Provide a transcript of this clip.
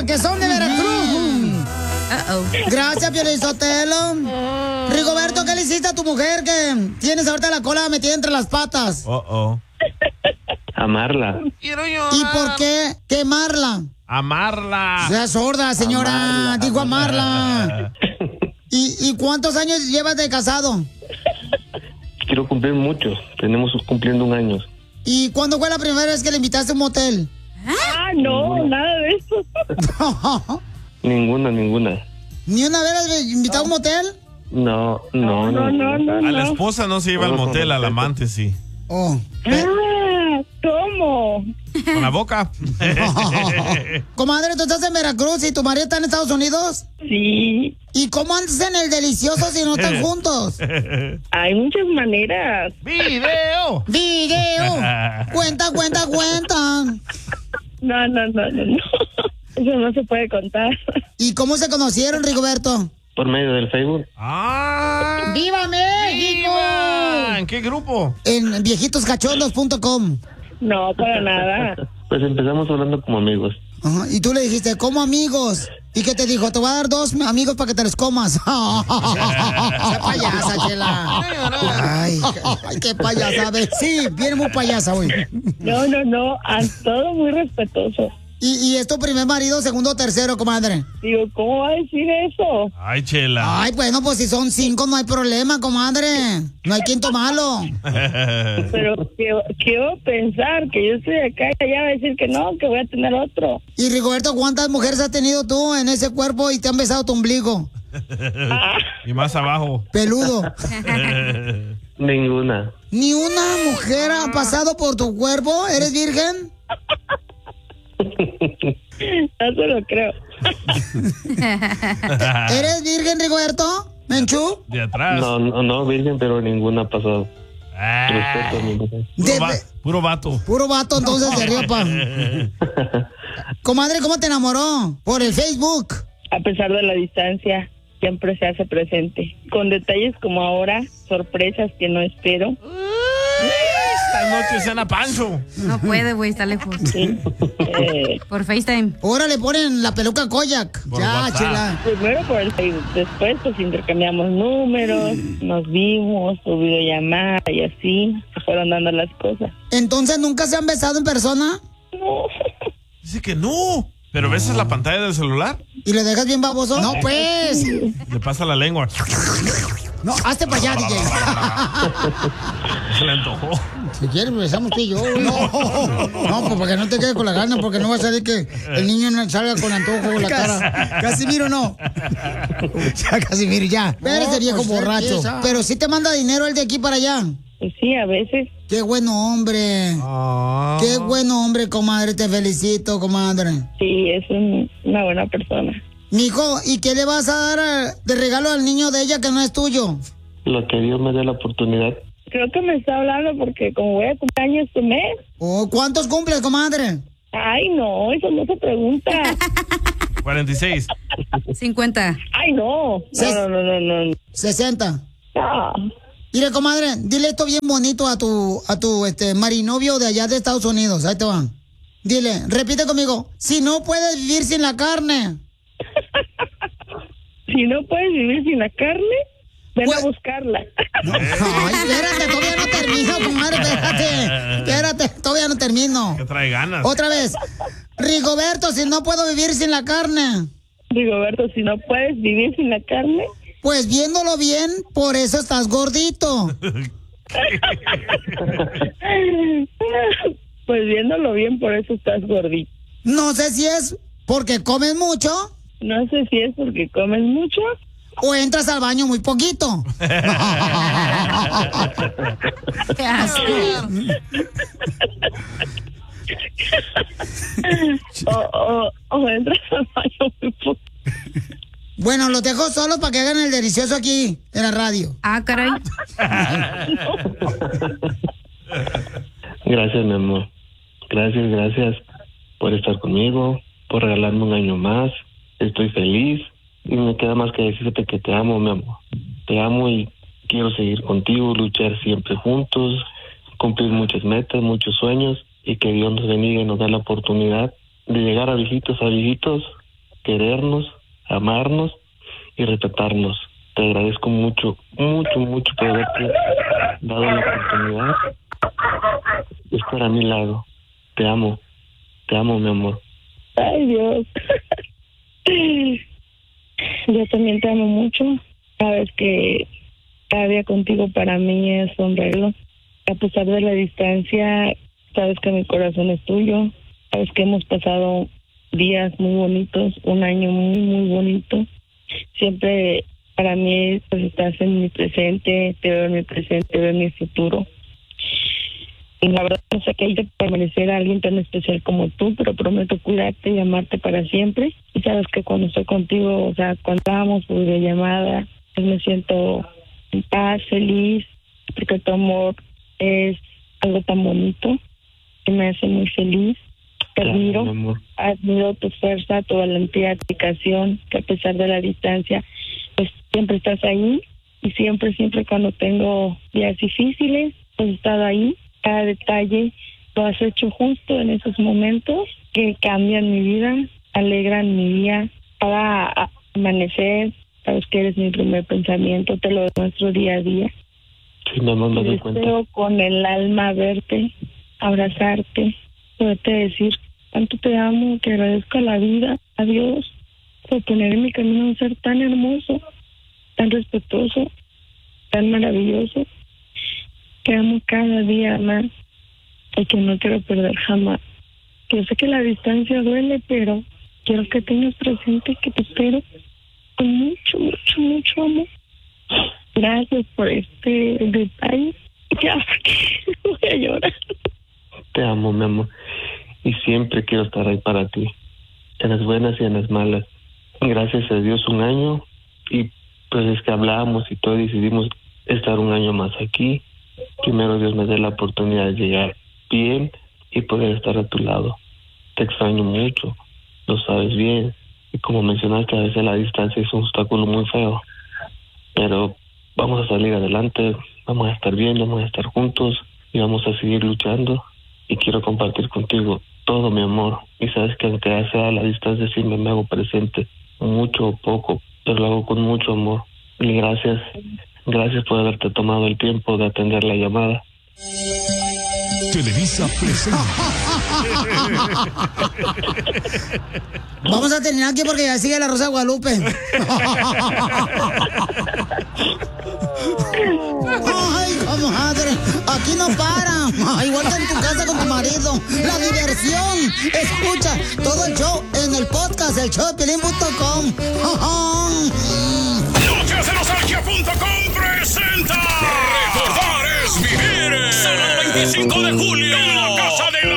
que son de Veracruz. Gracias, Piolizotelo. Rigoberto, ¿qué le hiciste a tu mujer que tienes ahorita la cola metida entre las patas? Amarla. ¿Y por qué quemarla? Amarla. Sea sorda, señora. Digo amarla. ¿Y cuántos años llevas de casado? Quiero cumplir muchos. Tenemos cumpliendo 1 año. ¿Y cuándo fue la primera vez que le invitaste a un motel? No, nada de eso. Ninguna. ¿Ni una vez has invitado a un motel? No. A la esposa no se lleva al motel, al amante sí. ¿Cómo? Con la boca. Comadre, ¿tú estás en Veracruz y tu marido está en Estados Unidos? Sí. ¿Y cómo andas en el delicioso si no están juntos? Hay muchas maneras. ¡Video! Cuenta. No. Eso no se puede contar. ¿Y cómo se conocieron, Rigoberto? Por medio del Facebook. ¡Viva México! ¿En qué grupo? En viejitoscachondos.com. No, para nada. Pues empezamos hablando como amigos. Ajá, y tú le dijiste, ¿cómo amigos? ¿Y qué te dijo? Te voy a dar 2 amigos para que te los comas. ¡Qué payasa, Chela! Ay, qué payasa. Sí, viene muy payasa hoy. No. A todo muy respetuoso. ¿Y es tu primer marido, segundo o tercero, comadre? Digo, ¿cómo va a decir eso? Ay, Chela. Ay, bueno, pues si son 5 no hay problema, comadre. No hay quien tomarlo. Pero quiero pensar que yo estoy acá y allá va a decir que no, que voy a tener otro. Y Rigoberto, ¿cuántas mujeres has tenido tú en ese cuerpo y te han besado tu ombligo? Y más abajo. Peludo. Ninguna. ¿Ni una mujer ha pasado por tu cuerpo? ¿Eres virgen? No se lo creo. ¿Eres virgen, Rigoberto? ¿Menchú? De atrás. No, virgen, pero ninguna ha pasado. Respeto a mi mujer. Puro vato. Puro vato, entonces, de Riopa. Comadre, ¿cómo te enamoró? Por el Facebook. A pesar de la distancia, siempre se hace presente. Con detalles como ahora, sorpresas que no espero. Esta noche cena Pancho. No puede, güey, está lejos. Sí. Por FaceTime. Ahora le ponen la peluca Koyak. Por Ya, WhatsApp. Chela. Primero por el Facebook, después pues intercambiamos números, nos vimos por videollamada y así se fueron dando las cosas. Entonces, ¿nunca se han besado en persona? No. Dice que no. ¿Pero besas la pantalla del celular? ¿Y le dejas bien baboso? No, pues. Le pasa la lengua. No, hazte para allá, DJ. Se le antojó. Si quieres, besamos tú y yo. No, pues para que no te quedes con la gana, porque no va a salir que el niño no salga con antojo o la cara. Casimiro, no. Ya, Casimiro, ya. Pero ese viejo pues, borracho. empieza. Pero sí te manda dinero el de aquí para allá. Pues sí, a veces. Qué buen hombre. Qué buen hombre, comadre. Te felicito, comadre. Sí, es una buena persona. Mijo, ¿y qué le vas a dar de regalo al niño de ella que no es tuyo? Lo que Dios me dé la oportunidad. Creo que me está hablando porque como voy a cumplir años este mes. ¿Cuántos cumples, comadre? Ay, no, eso no se pregunta. 46. 50. Ay, no. No. 60. No. Mire, comadre, dile esto bien bonito a tu marinovio de allá de Estados Unidos. Ahí te van. Dile, repite conmigo. Si no puedes vivir sin la carne. Si no puedes vivir sin la carne, ven a buscarla. Ay, espérate, todavía no termino, comadre, espérate, todavía no termino. Que trae ganas. Otra vez. Rigoberto, si no puedo vivir sin la carne. Rigoberto, si no puedes vivir sin la carne. Pues viéndolo bien, por eso estás gordito. Pues viéndolo bien, por eso estás gordito. No sé si es porque comes mucho. No sé si es porque comes mucho. O entras al baño muy poquito. Qué asco. o entras al baño muy poquito. Bueno, los dejo solos para que hagan el delicioso aquí en la radio. Ah, caray. Gracias, mi amor. Gracias por estar conmigo, por regalarme 1 año más. Estoy feliz y me queda más que decirte que te amo, mi amor. Te amo y quiero seguir contigo, luchar siempre juntos, cumplir muchas metas, muchos sueños y que Dios nos bendiga y nos dé la oportunidad de llegar a viejitos querernos, amarnos y respetarnos. Te agradezco mucho, mucho, mucho por haberte dado la oportunidad de estar a mi lado. Te amo, mi amor. Ay, Dios. Yo también te amo mucho. Sabes que cada día contigo para mí es un regalo. A pesar de la distancia, sabes que mi corazón es tuyo. Sabes que hemos pasado días muy bonitos, un año muy, muy bonito. Siempre para mí pues estás en mi presente, te veo en mi presente, te veo en mi futuro. Y la verdad no sé qué hay de permanecer a alguien tan especial como tú, pero prometo cuidarte y amarte para siempre. Y sabes que cuando estoy contigo, o sea, cuando estamos por videollamada, pues me siento en paz, feliz, porque tu amor es algo tan bonito que me hace muy feliz. Te admiro tu fuerza, tu valentía, tu dedicación, que a pesar de la distancia, pues siempre estás ahí. Y siempre cuando tengo días difíciles, pues he estado ahí. Cada detalle lo has hecho justo en esos momentos que cambian mi vida, alegran mi día. Cada amanecer, sabes que eres mi primer pensamiento, te lo demuestro día a día. Sí, no me doy cuenta. Deseo con el alma verte, abrazarte, poderte decir cuánto te amo, que agradezco a la vida, a Dios, por poner en mi camino un ser tan hermoso, tan respetuoso, tan maravilloso. Te amo cada día más y que no quiero perder jamás. Yo sé que la distancia duele, pero quiero que tengas presente que te espero con mucho, mucho, mucho amor. Gracias por este detalle. Ya, voy a llorar. Te amo, mi amor. Y siempre quiero estar ahí para ti. En las buenas y en las malas. Gracias a Dios un año. Y pues es que hablábamos y todo, decidimos estar un año más aquí. Primero Dios me dé la oportunidad de llegar bien y poder estar a tu lado. Te extraño mucho, lo sabes bien. Y como mencionaste, a veces la distancia es un obstáculo muy feo. Pero vamos a salir adelante, vamos a estar bien, vamos a estar juntos y vamos a seguir luchando. Y quiero compartir contigo todo mi amor. Y sabes que aunque sea a la distancia, siempre me hago presente, mucho o poco, pero lo hago con mucho amor. Y gracias por haberte tomado el tiempo de atender la llamada. Televisa presenta. Vamos a terminar aquí porque ya sigue la Rosa de Guadalupe. Ay, comadre, aquí no para. Igual que en tu casa con tu marido. La diversión. Escucha todo el show en el podcast, el showdepiolín.com. Nochesdenostalgia.com presenta Recordar es vivir. Sábado 25 de julio.